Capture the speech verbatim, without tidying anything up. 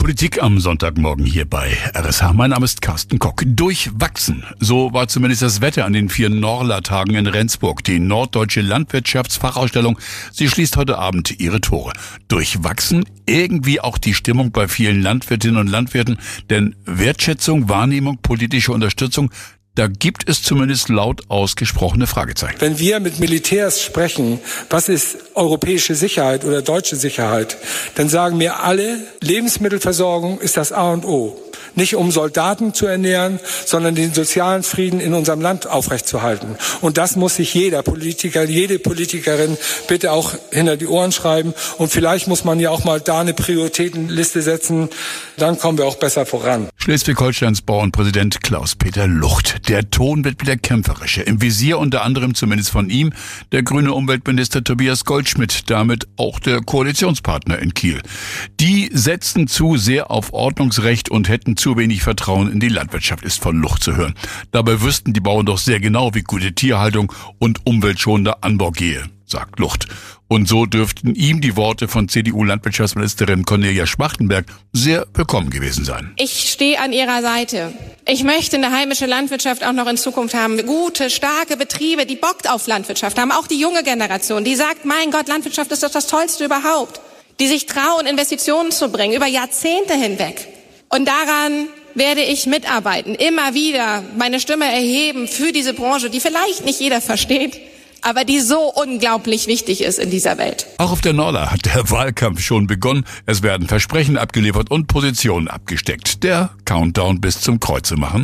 Politik am Sonntagmorgen hier bei R S H. Mein Name ist Carsten Kock. Durchwachsen. So war zumindest das Wetter an den vier Norla-Tagen in Rendsburg. Die Norddeutsche Landwirtschaftsfachausstellung, sie schließt heute Abend ihre Tore. Durchwachsen, irgendwie auch die Stimmung bei vielen Landwirtinnen und Landwirten. Denn Wertschätzung, Wahrnehmung, politische Unterstützung, da gibt es zumindest laut ausgesprochene Fragezeichen. Wenn wir mit Militärs sprechen, was ist europäische Sicherheit oder deutsche Sicherheit, dann sagen mir alle, Lebensmittelversorgung ist das A und O. Nicht um Soldaten zu ernähren, sondern den sozialen Frieden in unserem Land aufrechtzuerhalten. Und das muss sich jeder Politiker, jede Politikerin bitte auch hinter die Ohren schreiben. Und vielleicht muss man ja auch mal da eine Prioritätenliste setzen. Dann kommen wir auch besser voran. Schleswig-Holsteins Bauernpräsident Klaus-Peter Lucht. Der Ton wird wieder kämpferischer. Im Visier unter anderem, zumindest von ihm, der grüne Umweltminister Tobias Goldschmidt, damit auch der Koalitionspartner in Kiel. Die setzen zu sehr auf Ordnungsrecht und hätten zu wenig Vertrauen in die Landwirtschaft, ist von Lucht zu hören. Dabei wüssten die Bauern doch sehr genau, wie gute Tierhaltung und umweltschonender Anbau gehe, sagt Lucht. Und so dürften ihm die Worte von C D U-Landwirtschaftsministerin Cornelia Schmachtenberg sehr willkommen gewesen sein. Ich stehe an Ihrer Seite. Ich möchte eine heimische Landwirtschaft auch noch in Zukunft haben. Gute, starke Betriebe, die Bock auf Landwirtschaft haben. Auch die junge Generation, die sagt, mein Gott, Landwirtschaft ist doch das Tollste überhaupt. Die sich trauen, Investitionen zu bringen, über Jahrzehnte hinweg. Und daran werde ich mitarbeiten, immer wieder meine Stimme erheben für diese Branche, die vielleicht nicht jeder versteht, aber die so unglaublich wichtig ist in dieser Welt. Auch auf der Norla hat der Wahlkampf schon begonnen. Es werden Versprechen abgeliefert und Positionen abgesteckt. Der Countdown bis zum Kreuzemachen